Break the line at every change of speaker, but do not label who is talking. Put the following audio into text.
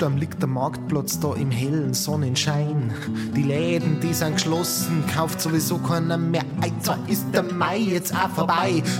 Potsdam liegt der Marktplatz da im hellen Sonnenschein. Die Läden, die sind geschlossen, kauft sowieso keiner mehr. Alter, ist der Mai jetzt auch vorbei?